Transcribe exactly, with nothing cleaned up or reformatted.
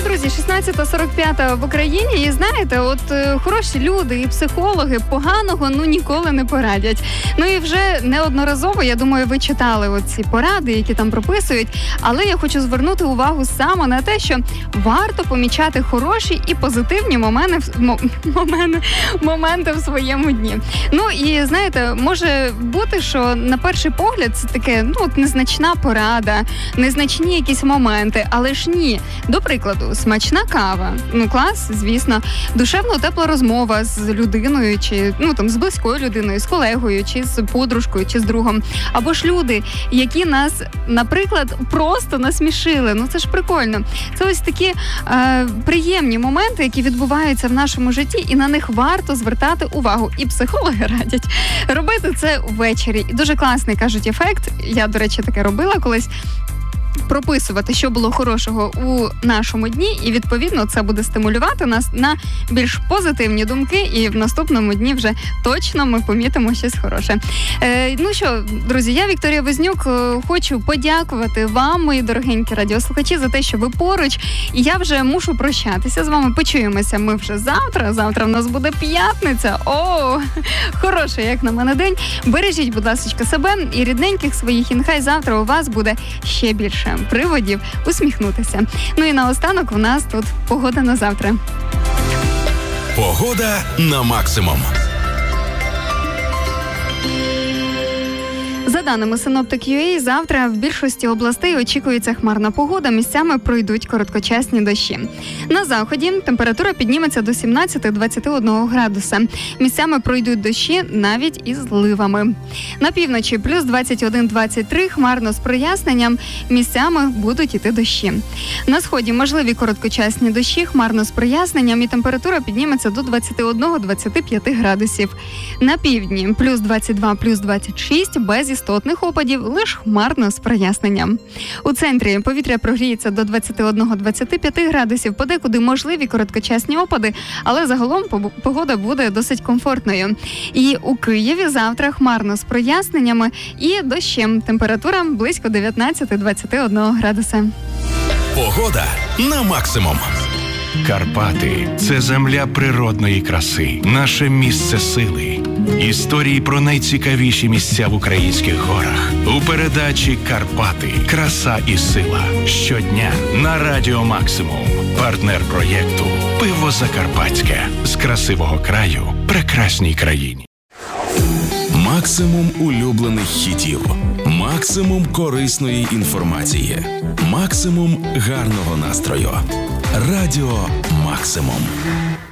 друзі, шістнадцята сорок п'ять в Україні. І знаєте, от е, хороші люди і психологи поганого ну ніколи не порадять. Ну і вже неодноразово, я думаю, ви читали оці поради, які там прописують. Але я хочу звернути увагу саме на те, що варто помічати хороші і позитивні моменти, моменти, моменти в своєму дні. Ну і знаєте, може бути, що на перший погляд це таке, ну от незначна порада, незначні якісь моменти, але ж ні. До прикладу, смачна кава, ну клас, звісно, душевно тепла розмова з людиною, чи ну там з близькою людиною, з колегою, чи з подружкою, чи з другом. Або ж люди, які нас, наприклад, просто насмішили. Ну це ж прикольно. Це ось такі е, приємні моменти, які відбуваються в нашому житті, і на них варто звертати увагу. І психологи радять робити це ввечері. І дуже класний, кажуть, ефект. Я, до речі, таке робила колись. Прописувати, що було хорошого у нашому дні, і, відповідно, це буде стимулювати нас на більш позитивні думки, і в наступному дні вже точно ми помітимо щось хороше. Е, ну що, друзі, я, Вікторія Вознюк, хочу подякувати вам, мої дорогенькі радіослухачі, за те, що ви поруч, і я вже мушу прощатися з вами. Почуємося ми вже завтра. Завтра в нас буде п'ятниця. О, хороший, як на мене, день. Бережіть, будь ласка, себе і рідненьких своїх, і нехай завтра у вас буде ще більше приводів усміхнутися. Ну і наостанок у нас тут погода на завтра. Погода на максимум. За даними Synoptic.ua, завтра в більшості областей очікується хмарна погода, місцями пройдуть короткочасні дощі. На заході температура підніметься до сімнадцять-двадцять один градуса. Місцями пройдуть дощі навіть із зливами. На півночі плюс двадцять один - двадцять три, хмарно з проясненням, місцями будуть іти дощі. На сході можливі короткочасні дощі, хмарно з проясненням, і температура підніметься до двадцять один - двадцять п'ять градусів. На півдні плюс двадцять два - плюс двадцять шість, без істотних опадів, лише хмарно з проясненням. У центрі повітря прогріється до двадцять один - двадцять п'ять градусів, подекуди можливі короткочасні опади, але загалом погода буде досить комфортною. І у Києві завтра хмарно з проясненнями і дощем. Температура близько дев'ятнадцять - двадцять один градуса. Погода на максимум. Карпати – це земля природної краси, наше місце сили. Історії про найцікавіші місця в українських горах. У передачі «Карпати. Краса і сила». Щодня на Радіо Максимум. Партнер проєкту «Пиво Закарпатське». З красивого краю прекрасній країні. Максимум улюблених хітів. Максимум корисної інформації. Максимум гарного настрою. Радіо Максимум.